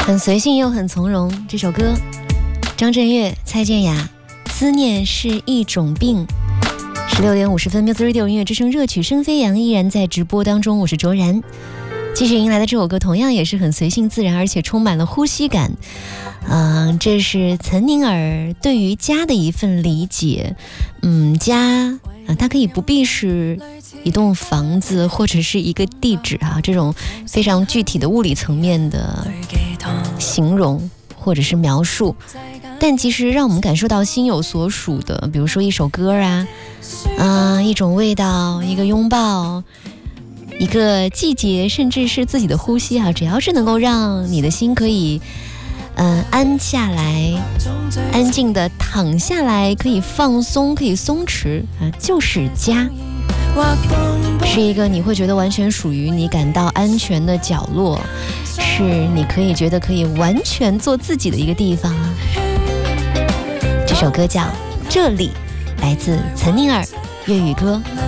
很随性又很从容。这首歌，张震岳、蔡健雅，思念是一种病。16点50分 Music Radio 音乐之声热曲声飞扬依然在直播当中，我是卓然。继续迎来的这首歌同样也是很随性自然，而且充满了呼吸感。这是岑宁儿对于家的一份理解。家它可以不必是一栋房子或者是一个地址这种非常具体的物理层面的形容或者是描述，但其实让我们感受到心有所属的，比如说一首歌一种味道，一个拥抱，一个季节，甚至是自己的呼吸只要是能够让你的心可以安下来，安静的躺下来，可以放松，可以松弛就是家，是一个你会觉得完全属于你、感到安全的角落，是你可以觉得可以完全做自己的一个地方这首歌叫《这里》，来自岑宁儿，粤语歌。